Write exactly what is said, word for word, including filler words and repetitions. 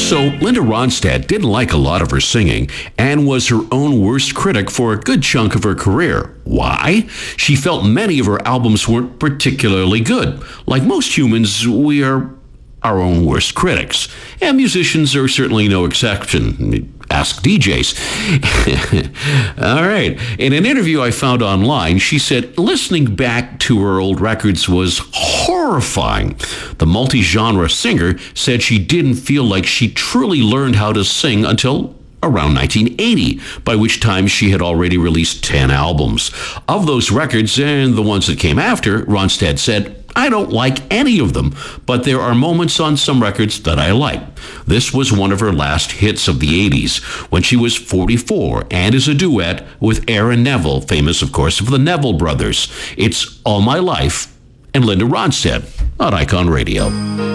So Linda Ronstadt didn't like a lot of her singing and was her own worst critic for a good chunk of her career. Why? She felt many of her albums weren't particularly good. Like most humans, we are our own worst critics. And musicians are certainly no exception. Ask D Js. All right. In an interview I found online, she said listening back to her old records was horrifying. The multi-genre singer said she didn't feel like she truly learned how to sing until around nineteen eighty, by which time she had already released ten albums. Of those records and the ones that came after, Ronstadt said, I don't like any of them, but there are moments on some records that I like. This was one of her last hits of the eighties, when she was forty-four, and is a duet with Aaron Neville, famous, of course, of the Neville Brothers. It's All My Life and Linda Ronstadt on Icon Radio.